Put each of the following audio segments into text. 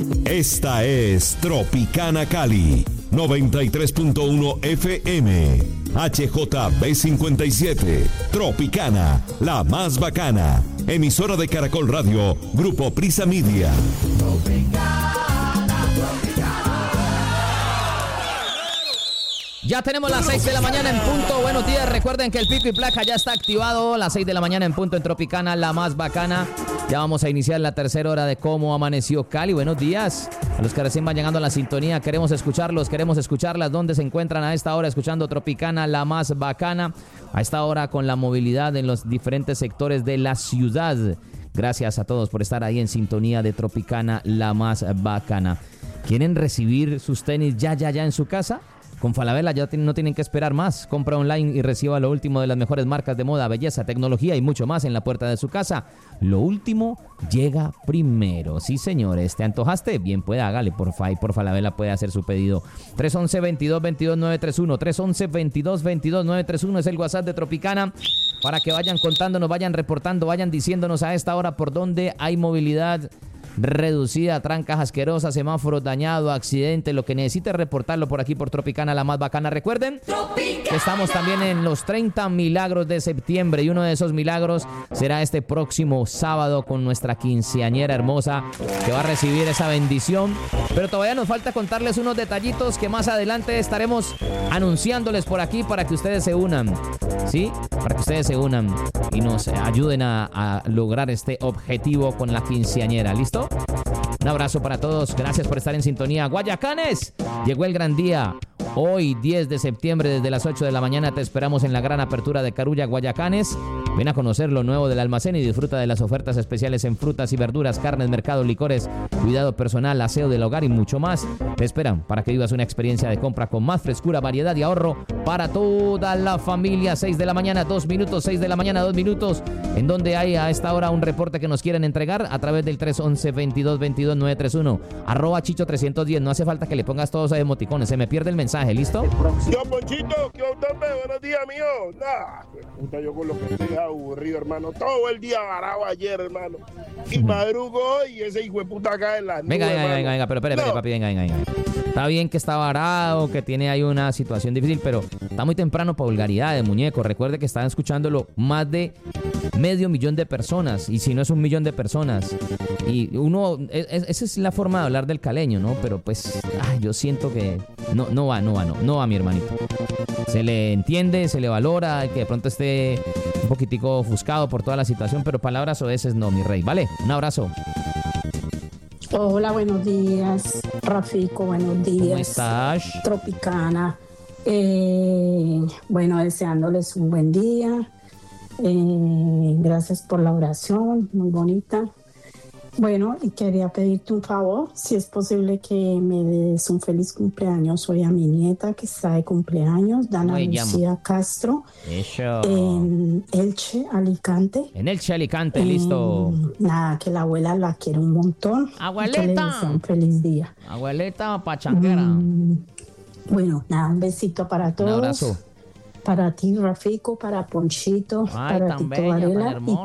Esta es Tropicana Cali, 93.1 FM, HJB57, Tropicana, la más bacana, emisora de Caracol Radio, Grupo Prisa Media. Ya tenemos las 6 de la mañana en punto. Buenos días, recuerden que el pico y placa ya está activado. Las 6 de la mañana en punto en Tropicana, la más bacana. Ya vamos a iniciar la tercera hora de cómo amaneció Cali. Buenos días a los que recién van llegando a la sintonía. Queremos escucharlos, queremos escucharlas. ¿Dónde se encuentran a esta hora escuchando Tropicana, la más bacana? A esta hora con la movilidad en los diferentes sectores de la ciudad. Gracias a todos por estar ahí en sintonía de Tropicana, la más bacana. ¿Quieren recibir sus tenis ya en su casa? Con Falabella ya no tienen que esperar más. Compra online y reciba lo último de las mejores marcas de moda, belleza, tecnología y mucho más en la puerta de su casa. Lo último llega primero. Sí, señores. ¿Te antojaste? Bien, puede, hágale. Por Falabella puede hacer su pedido. 311-22-22-931. 311-22-22-931 es el WhatsApp de Tropicana. Para que vayan contándonos, vayan reportando, vayan diciéndonos a esta hora por dónde hay movilidad reducida, trancas asquerosas, semáforos dañado, accidente, lo que necesite reportarlo por aquí por Tropicana, la más bacana. Recuerden que estamos también en los 30 milagros de septiembre y uno de esos milagros será este próximo sábado con nuestra quinceañera hermosa que va a recibir esa bendición. Pero todavía nos falta contarles unos detallitos que más adelante estaremos anunciándoles por aquí para que ustedes se unan, ¿sí? Para que ustedes se unan y nos ayuden a lograr este objetivo con la quinceañera. ¿Listo? Un abrazo para todos. Gracias por estar en sintonía. Guayacanes, llegó el gran día. Hoy, 10 de septiembre, desde las 8 de la mañana, te esperamos en la gran apertura de Carulla, Guayacanes. Ven a conocer lo nuevo del almacén y disfruta de las ofertas especiales en frutas y verduras, carnes, mercado, licores, cuidado personal, aseo del hogar y mucho más. Te esperan para que vivas una experiencia de compra con más frescura, variedad y ahorro para toda la familia. 6 de la mañana, 2 minutos, 6 de la mañana, 2 minutos. En donde hay a esta hora un reporte que nos quieren entregar a través del 311-22-22-931. @Chicho310. No hace falta que le pongas todos esos emoticones, se me pierde el mensaje. ¿Listo? Yo, Ponchito, ¿qué onda? Buenos días, mío. Nah, puta, yo con lo que estoy aburrido, hermano. Todo el día varado ayer, hermano. Y madrugo y ese hijo de puta acá en las nubes. Venga, pero espere, papi, venga. Está bien que está varado, que tiene ahí una situación difícil, pero está muy temprano para vulgaridades, muñeco. Recuerde que están escuchándolo más de 500,000 de personas, y si no es 1,000,000 de personas. Y esa es la forma de hablar del caleño, ¿no? Pero pues, yo siento que no va, mi hermanito. Se le entiende, se le valora, que de pronto esté un poquitico ofuscado por toda la situación, pero palabras oeces no, mi rey. ¿Vale? Un abrazo. Hola, buenos días, Rafico, buenos días. ¿Cómo estás? Tropicana. Bueno, deseándoles un buen día. Gracias por la oración, muy bonita. Bueno, y quería pedirte un favor, si es posible que me des un feliz cumpleaños hoy a mi nieta que está de cumpleaños, Dana Lucía Castro. Eso. En Elche, Alicante. En Elche, Alicante, listo. Nada, que la abuela la quiere un montón. Abuelita. Que le desea un feliz día. Abuelita pachanguera. Bueno, nada, un besito para todos. Un abrazo. Para ti, Rafico, para Ponchito, para Tito Varela y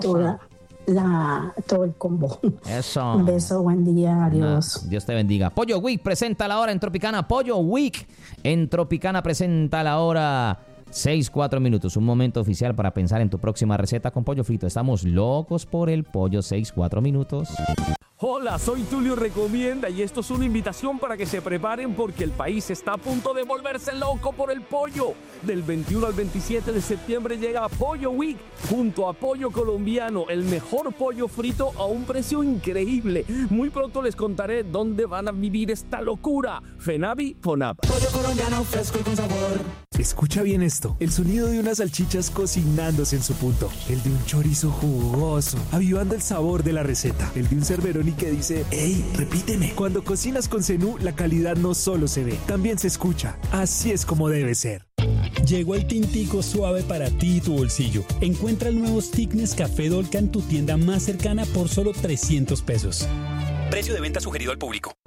todo el combo. Eso. Un beso, buen día, adiós. Dios te bendiga. Pollo Week presenta la hora en Tropicana. Pollo Week en Tropicana presenta la hora. 6-4 minutos, un momento oficial para pensar en tu próxima receta con pollo frito. Estamos locos por el pollo. 6-4 minutos. Hola, soy Tulio Recomienda y esto es una invitación para que se preparen porque el país está a punto de volverse loco por el pollo. Del 21 al 27 de septiembre llega Pollo Week junto a Pollo Colombiano, el mejor pollo frito a un precio increíble. Muy pronto les contaré dónde van a vivir esta locura. Fenavi, Fonab. Pollo colombiano fresco y con sabor. Escucha bien esto, el sonido de unas salchichas cocinándose en su punto, el de un chorizo jugoso, avivando el sabor de la receta, el de un Cerberoni que dice, ¡Ey, repíteme! Cuando cocinas con Zenú, la calidad no solo se ve, también se escucha. Así es como debe ser. Llegó el tintico suave para ti y tu bolsillo. Encuentra el nuevo Stick Nescafé Dolca en tu tienda más cercana por solo $300. Precio de venta sugerido al público.